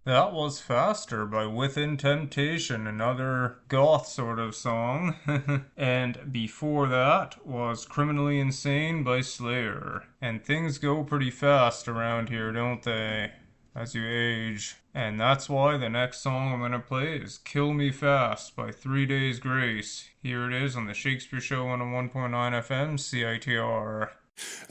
That was Faster by Within Temptation, another goth sort of song. And before that was Criminally Insane by Slayer. And things go pretty fast around here, don't they? As you age. And that's why the next song I'm gonna play is Kill Me Fast by 3 Days Grace. Here it is on the Shakespeare Show on a 1.9 FM CITR.